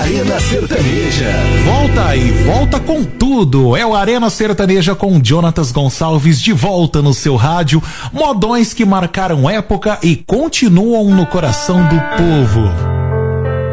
Arena Sertaneja. Volta e volta com tudo. É o Arena Sertaneja com Jonatas Gonçalves de volta no seu rádio. Modões que marcaram época e continuam no coração do povo.